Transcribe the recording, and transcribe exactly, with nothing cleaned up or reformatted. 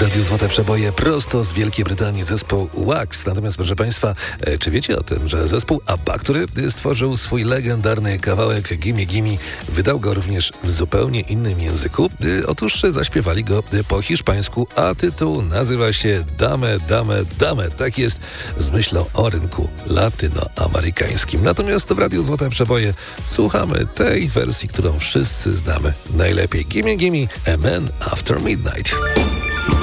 Radiu Złote Przeboje prosto z Wielkiej Brytanii zespół Wax. Natomiast proszę Państwa, czy wiecie o tym, że zespół ABBA, który stworzył swój legendarny kawałek Gimme Gimme, wydał go również w zupełnie innym języku? Otóż zaśpiewali go po hiszpańsku, a tytuł nazywa się Dame, Dame, Dame. Tak jest z myślą o rynku latynoamerykańskim. Natomiast w Radiu Złote Przeboje słuchamy tej wersji, którą wszyscy znamy najlepiej. Gimme Gimme, A Man After Midnight.